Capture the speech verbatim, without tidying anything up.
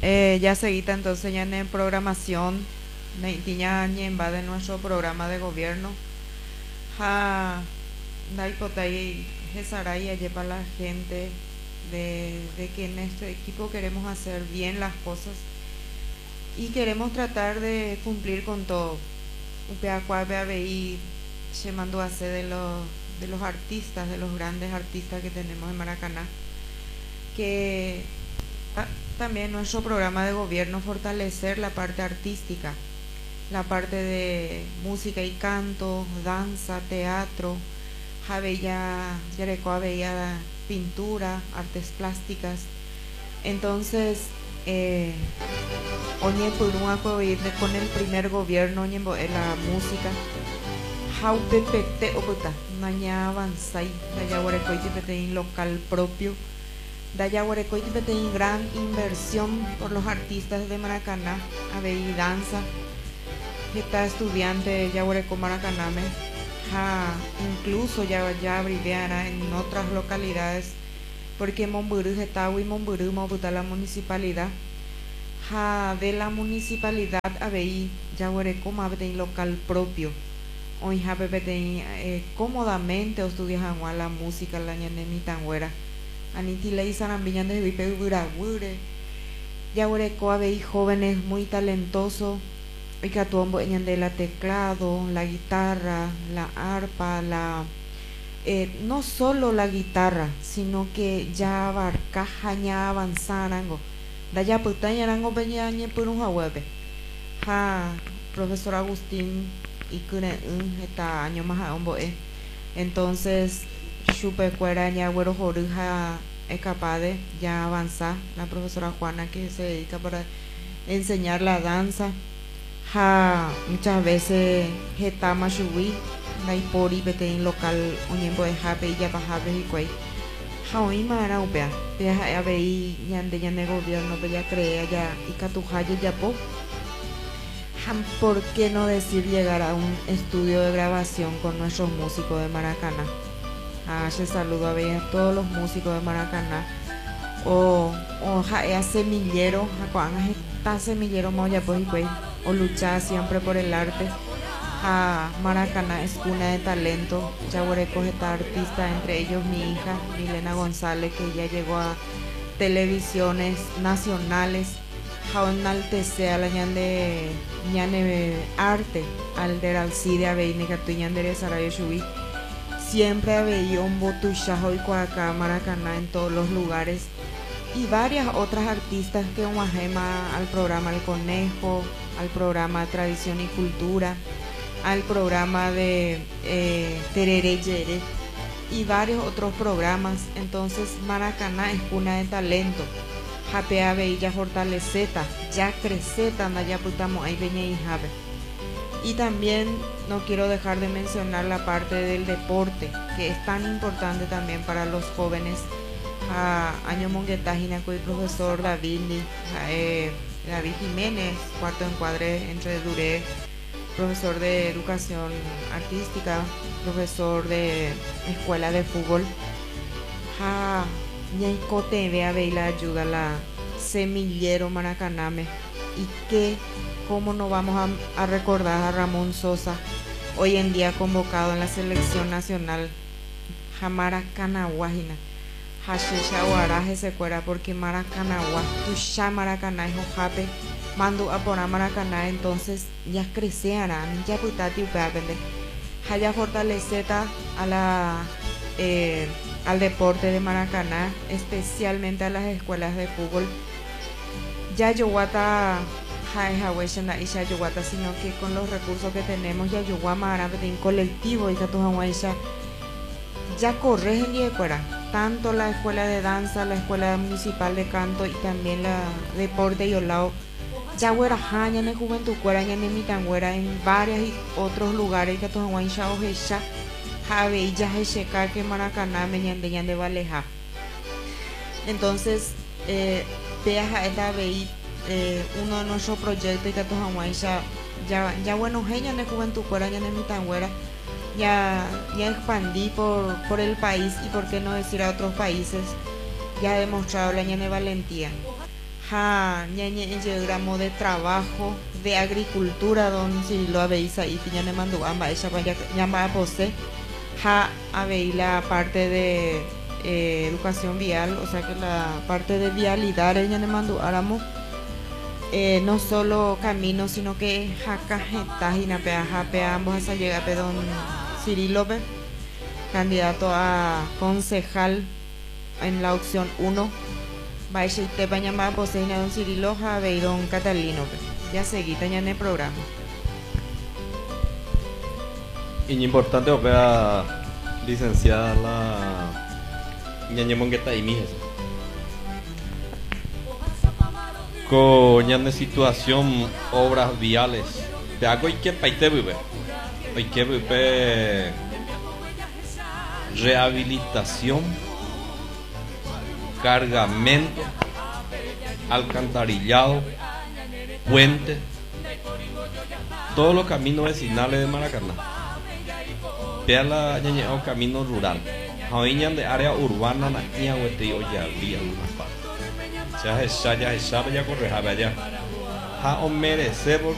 Eh, ya seguita entonces ya en programación, ya va de nuestro programa de gobierno. Ja, da hipotay, jesaray allí para la gente de, de que en este equipo queremos hacer bien las cosas y queremos tratar de cumplir con todo. Upea cual y se mandó a hacer de los de los artistas, de los grandes artistas que tenemos en Maracaná, que ah, también nuestro programa de gobierno fortalecer la parte artística, la parte de música y canto, danza, teatro, había yareco había pintura, artes plásticas. Entonces eh, oñe por un ir con el primer gobierno oñe en la música how pepete oputa naña avanzai daya guarecoiti petein local propio daya guarecoiti petein gran inversión por los artistas de Maracaná abei danza está estudiante de Yaguareco Maracaname ja, incluso ya ya abriviara en otras localidades porque Monburú está y Monburú Mobuta la municipalidad ja, de la municipalidad abei Yaguareco Mabetein local propio hoy ja pepetein eh, cómodamente estudias la música la ñanemi tanguera aniti lei sarambiñan de vipe buragure Yaguareco abei jóvenes muy talentosos y que atuombo de la teclado, la guitarra, la arpa, la eh, no solo la guitarra, sino que ya abarca ya avanzarango. Da ya putaña rango peñañe por un jahuepe. Ja, profesor Agustín y que está año más a hombo eh. Entonces, chupe cuera ya güero joruja es capaz de ya avanzar. La profesora Juana que se dedica para enseñar la danza. Ja, muchas veces getama shui dai pori betein local oñembo de jape y ya bajabe y cuay ja hoy mara upea pe ja abei ñande ñande gobierno pe ya crea ya y catujaye ya po ja, ¿por qué no decir llegar a un estudio de grabación con nuestros músicos de Maracaná? Ah, se saludo a ver a todos los músicos de Maracaná o o ja es semillero ja cuando está semillero moya pues y cuay o luchar siempre por el arte. A Maracaná es cuna de talento. Yaguareco está artista, entre ellos mi hija Milena González, que ya llegó a televisiones nacionales. Ja enaltece a la ñande ñane arte al der alcide a veine que tu ñande sarayo shubi. Siempre había un botuchajo y acá Maracaná en todos los lugares. Y varias otras artistas que un ajema al programa El Conejo, al programa Tradición y Cultura, al programa de eh, Terere Yere y varios otros programas. Entonces Maracaná es cuna de talento. Japea Bella Fortaleceta, ya creceta, ya putamos ahí veña y jabe. Y también no quiero dejar de mencionar la parte del deporte, que es tan importante también para los jóvenes. A año monguetajina con el profesor David eh, David Jiménez, cuarto encuadre entre Duré, profesor de educación artística, profesor de escuela de fútbol. Ja, ñaicote ve a ver la ayuda la semillero Maracaname y que cómo no vamos a, a recordar a Ramón Sosa, hoy en día convocado en la selección nacional. Ja Maracanahuajina. Hashisha guaraje se cuera porque Maracanagua, Tusha Maracaná es ojape, mando a por Maracaná, entonces ya crecerán, ya putati upapende, haya fortaleceta a la eh, al deporte de Maracaná, especialmente a las escuelas de fútbol. Ya Yoguata Jai Haweshana y Yoguata, sino que con los recursos que tenemos, ya Yoguama en colectivo y Catujahuesha, ya corre en Yecuera. Tanto la escuela de danza, la escuela municipal de canto y también la deporte y olao ya güera jaña en juventud cuera ña en mitangüera en varios y otros lugares que todos guancha o hecha jabe y ya hecheca que Maracaná me ñande ñande valeja. Entonces eh, veas esta vez eh, uno de nuestros proyectos que todos guancha ya ya bueno jaña en juventud cuera ña en mitangüera. Ya, ya expandí por, por el país y por qué no decir a otros países, ya he demostrado la ñane valentía. ja ñañe en gramo de trabajo de agricultura don si lo habéis ahí tiña ne mandu amba ella vaya llama a pose ja habéis la parte de eh, educación vial, o sea que la parte de vialidad ella ne mandu áramo eh, no solo caminos sino que jaca jetajina pea japea ambos a llegar a don Cirilo Pe, candidato a concejal en la opción uno. Baixo te baña más poseína don Cirilo ja Beirón Catalino. Ya seguí taña en el programa. Y importante opera licenciada la ñañe mongueta y mijes. Coña de situación obras viales. Te hago y que paite vive. Hoy que vive rehabilitación, cargamento, alcantarillado, puente, todos los caminos vecinales de Maracaná. Vea la ñaña un camino rural. Javiñan de área urbana na ña huete o ya vía una parte. Ya es ya ya es ya corre allá. Ha o merece